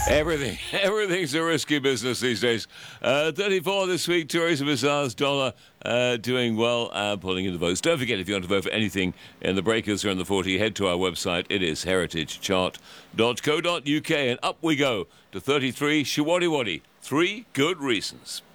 Everything's a risky business these days. 34 this week. Teresa Bizarre's dollar doing well, pulling in the votes. Don't forget, if you want to vote for anything in the Breakers or in the 40, head to our website. It is heritagechart.co.uk, and up we go to 33. Shiwaddy Waddy. 3 good reasons.